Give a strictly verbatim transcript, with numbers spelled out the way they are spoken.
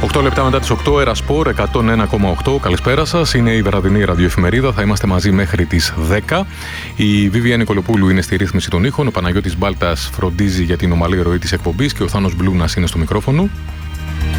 οκτώ λεπτά μετά τις οκτώ, Ερασπορ εκατόν ένα κόμμα οκτώ. Καλησπέρα σας. Είναι η βραδινή ραδιοεφημερίδα. Θα είμαστε μαζί μέχρι τις δέκα. Η Βίβια Νικολοπούλου είναι στη ρύθμιση των ήχων. Ο Παναγιώτης Μπάλτας φροντίζει για την ομαλή ροή της εκπομπής και ο Θάνος Μπλούνας είναι στο μικρόφωνο.